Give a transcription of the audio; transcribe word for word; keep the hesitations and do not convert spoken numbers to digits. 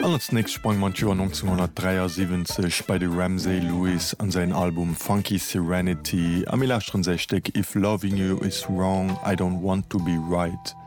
Als nächst sprang man Joer neunzehnhundertdreiundsiebzig bei de Ramsey Lewis an sein Album Funky Serenity am Elastron sechzig If Loving You Is Wrong, I Don't Want to Be Right.